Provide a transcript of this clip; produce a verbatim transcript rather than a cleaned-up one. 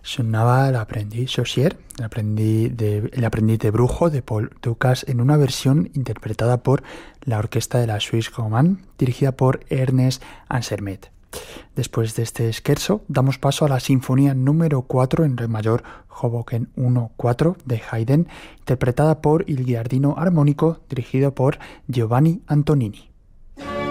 Sonaba El aprendiz sorcier, el aprendiz de, el aprendiz de brujo de Paul Dukas en una versión interpretada por la orquesta de la Suisse Romande, dirigida por Ernest Ansermet. Después de este scherzo, damos paso a la sinfonía número cuatro en re mayor, Hoboken uno cuatro de Haydn, interpretada por Il Giardino Armonico, dirigido por Giovanni Antonini.